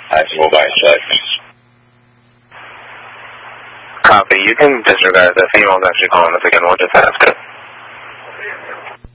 Actual by 6. Copy. You can disregard the female's actually calling us again. We'll just ask her.